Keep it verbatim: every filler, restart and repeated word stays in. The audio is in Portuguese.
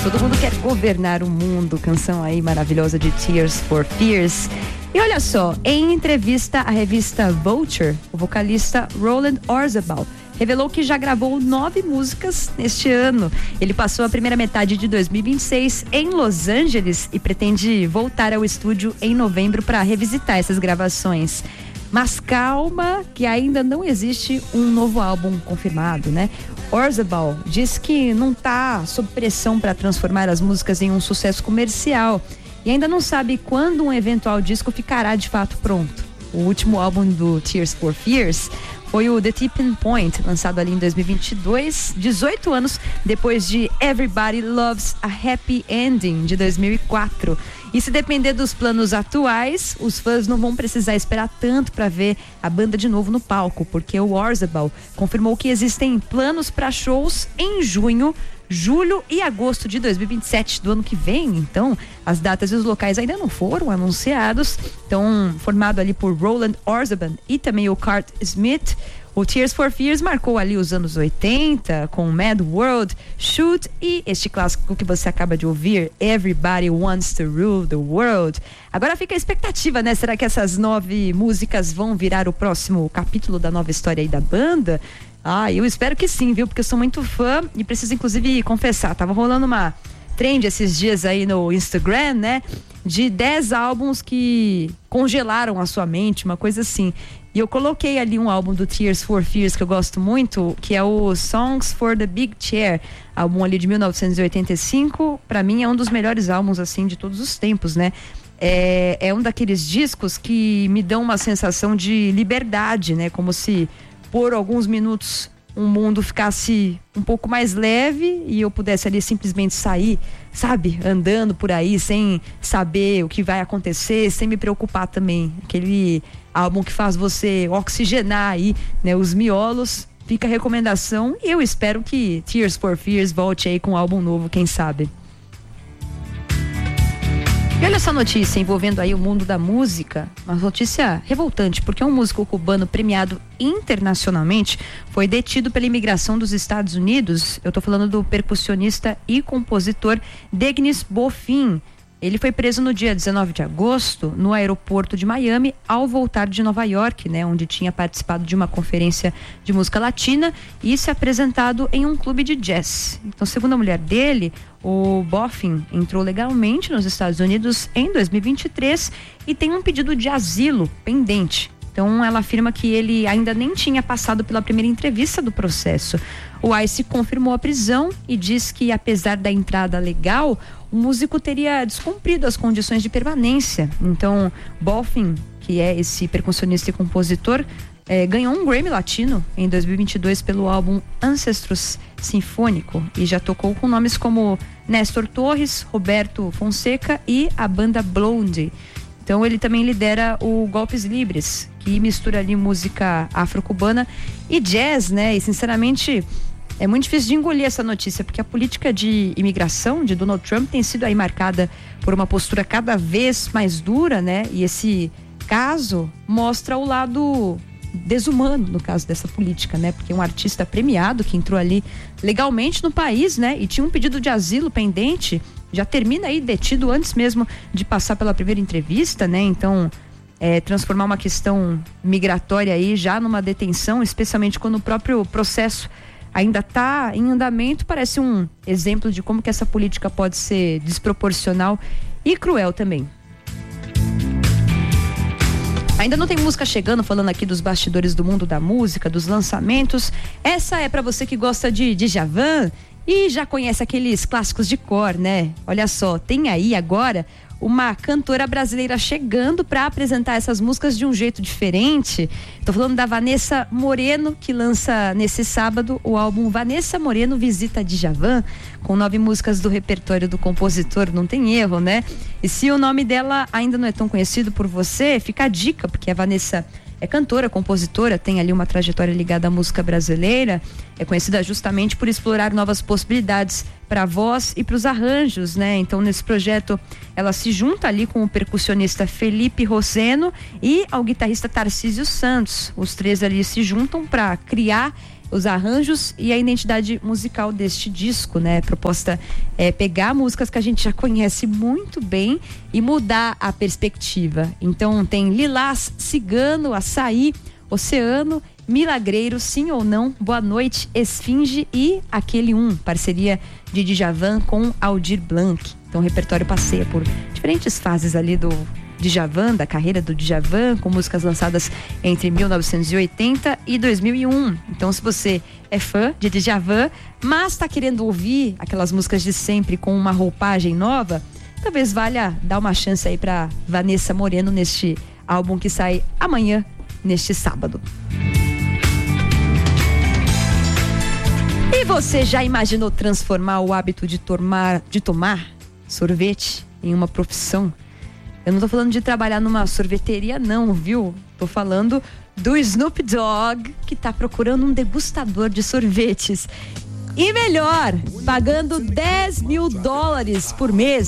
Todo mundo quer governar o mundo, canção aí maravilhosa de Tears for Fears. E olha só, em entrevista à revista Vulture, o vocalista Roland Orzabal revelou que já gravou nove músicas neste ano. Ele passou a primeira metade de dois mil e vinte e seis em Los Angeles e pretende voltar ao estúdio em novembro para revisitar essas gravações. Mas calma, que ainda não existe um novo álbum confirmado, né? Orzabal diz que não está sob pressão para transformar as músicas em um sucesso comercial e ainda não sabe quando um eventual disco ficará de fato pronto. O último álbum do Tears for Fears foi o The Tipping Point, lançado ali em dois mil e vinte e dois, dezoito anos depois de Everybody Loves a Happy Ending, de dois mil e quatro. E se depender dos planos atuais, os fãs não vão precisar esperar tanto para ver a banda de novo no palco, porque o Orzabal confirmou que existem planos para shows em junho, julho e agosto de dois mil e vinte e sete do ano que vem. Então, as datas e os locais ainda não foram anunciados. Então, formado ali por Roland Orzabal e também o Curt Smith, o Tears for Fears marcou ali os anos oitenta com Mad World, Shoot e este clássico que você acaba de ouvir, Everybody Wants to Rule the World. Agora fica a expectativa, né? Será que essas nove músicas vão virar o próximo capítulo da nova história aí da banda? Ah, eu espero que sim, viu? Porque eu sou muito fã e preciso inclusive confessar, tava rolando uma trend esses dias aí no Instagram, né? De dez álbuns que congelaram a sua mente, uma coisa assim. E eu coloquei ali um álbum do Tears for Fears que eu gosto muito, que é o Songs for the Big Chair, álbum ali de mil novecentos e oitenta e cinco. Pra mim é um dos melhores álbuns assim de todos os tempos, né? É, é um daqueles discos que me dão uma sensação de liberdade, né? Como se por alguns minutos um mundo ficasse um pouco mais leve e eu pudesse ali simplesmente sair, sabe, andando por aí sem saber o que vai acontecer, sem me preocupar também. Aquele álbum que faz você oxigenar aí, né, os miolos. Fica a recomendação e eu espero que Tears for Fears volte aí com um álbum novo, quem sabe. E olha essa notícia envolvendo aí o mundo da música, uma notícia revoltante, porque um músico cubano premiado internacionalmente foi detido pela imigração dos Estados Unidos. Eu tô falando do percussionista e compositor Degnis Bofin. Ele foi preso no dia dezenove de agosto no aeroporto de Miami ao voltar de Nova York, né, onde tinha participado de uma conferência de música latina e se apresentado em um clube de jazz. Então, segundo a mulher dele, o Bofin entrou legalmente nos Estados Unidos em dois mil e vinte e três e tem um pedido de asilo pendente. Então, ela afirma que ele ainda nem tinha passado pela primeira entrevista do processo. O ICE confirmou a prisão e diz que, apesar da entrada legal, o músico teria descumprido as condições de permanência. Então, Bofin, que é esse percussionista e compositor, eh, ganhou um Grammy Latino em dois mil e vinte e dois pelo álbum Ancestros Sinfônico e já tocou com nomes como Néstor Torres, Roberto Fonseca e a banda Blondie. Então ele também lidera o Golpes Libres, que mistura ali música afro-cubana e jazz, né? E sinceramente é muito difícil de engolir essa notícia, porque a política de imigração de Donald Trump tem sido aí marcada por uma postura cada vez mais dura, né? E esse caso mostra o lado desumano, no caso dessa política, né? Porque um artista premiado que entrou ali legalmente no país, né? E tinha um pedido de asilo pendente, já termina aí detido antes mesmo de passar pela primeira entrevista, né? Então, é, transformar uma questão migratória aí já numa detenção, especialmente quando o próprio processo ainda está em andamento, parece um exemplo de como que essa política pode ser desproporcional e cruel também. Ainda não tem música chegando, falando aqui dos bastidores do mundo da música, dos lançamentos. Essa é para você que gosta de Djavan e já conhece aqueles clássicos de cor, né? Olha só, tem aí agora uma cantora brasileira chegando para apresentar essas músicas de um jeito diferente. Tô falando da Vanessa Moreno, que lança nesse sábado o álbum Vanessa Moreno Visita Djavan, com nove músicas do repertório do compositor, não tem erro, né? E se o nome dela ainda não é tão conhecido por você, fica a dica, porque a Vanessa é cantora, compositora, tem ali uma trajetória ligada à música brasileira, é conhecida justamente por explorar novas possibilidades para a voz e para os arranjos, né? Então, nesse projeto, ela se junta ali com o percussionista Felipe Roseno e ao guitarrista Tarcísio Santos. Os três ali se juntam para criar os arranjos e a identidade musical deste disco, né? A proposta é pegar músicas que a gente já conhece muito bem e mudar a perspectiva. Então tem Lilás, Cigano, Açaí, Oceano, Milagreiro, Sim ou Não, Boa Noite, Esfinge e Aquele Um, parceria de Djavan com Aldir Blanc. Então o repertório passeia por diferentes fases ali do Djavan, da carreira do Djavan, com músicas lançadas entre mil novecentos e oitenta e dois mil e um. Então, se você é fã de Djavan, mas está querendo ouvir aquelas músicas de sempre com uma roupagem nova, talvez valha dar uma chance aí para Vanessa Moreno neste álbum que sai amanhã, neste sábado. E você já imaginou transformar o hábito de tomar, de tomar sorvete em uma profissão? Eu não tô falando de trabalhar numa sorveteria não, viu? Tô falando do Snoop Dogg, que tá procurando um degustador de sorvetes. E melhor, pagando dez mil dólares por mês